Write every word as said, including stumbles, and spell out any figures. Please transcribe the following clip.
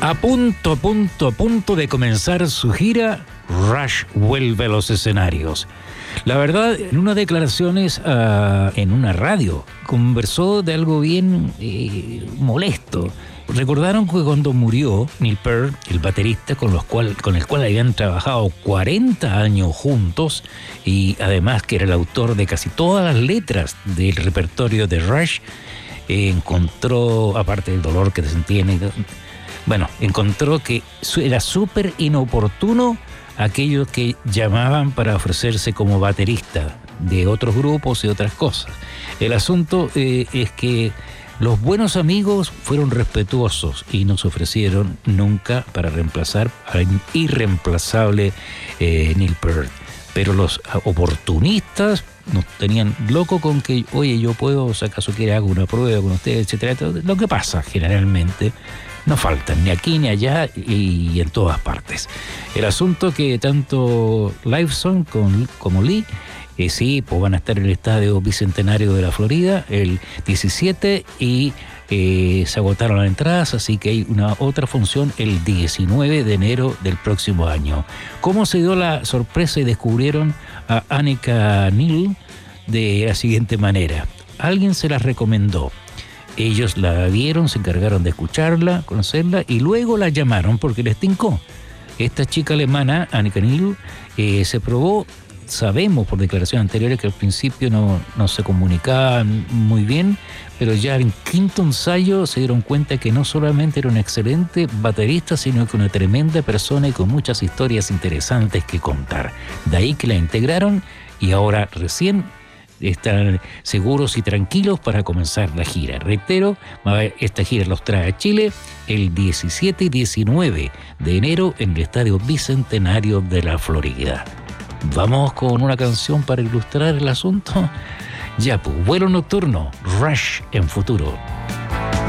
A punto, a punto, a punto de comenzar su gira, Rush vuelve a los escenarios. La verdad, en unas declaraciones uh, en una radio, conversó de algo bien eh, molesto. Recordaron que cuando murió Neil Peart, el baterista con, los cual, con el cual habían trabajado cuarenta años juntos, y además que era el autor de casi todas las letras del repertorio de Rush, eh, encontró, aparte del dolor que sentía, bueno, encontró que era súper inoportuno aquellos que llamaban para ofrecerse como baterista de otros grupos y otras cosas. El asunto eh, es que los buenos amigos fueron respetuosos y no se ofrecieron nunca para reemplazar al irreemplazable eh, Neil Peart. Pero los oportunistas nos tenían loco con que, oye, yo puedo, si acaso quiere hago una prueba con ustedes, etcétera, etcétera. Lo que pasa generalmente, no faltan ni aquí ni allá y en todas partes. El asunto que tanto Lifeson como Lee, eh, sí, pues van a estar en el Estadio Bicentenario de la Florida el diecisiete y eh, se agotaron las entradas, así que hay una otra función el diecinueve de enero del próximo año. ¿Cómo se dio la sorpresa y descubrieron a Annika Neil? De la siguiente manera. Alguien se las recomendó. Ellos la vieron, se encargaron de escucharla, conocerla y luego la llamaron porque les tincó. Esta chica alemana, Annika Neil, eh, se probó, sabemos por declaraciones anteriores que al principio no, no se comunicaban muy bien, pero ya en quinto ensayo se dieron cuenta que no solamente era una excelente baterista, sino que una tremenda persona y con muchas historias interesantes que contar. De ahí que la integraron y ahora recién están seguros y tranquilos para comenzar la gira. Reitero, esta gira los trae a Chile el diecisiete y diecinueve de enero en el Estadio Bicentenario de la Florida. Vamos con una canción para ilustrar el asunto. Ya, pues, vuelo nocturno, Rush en Futuro.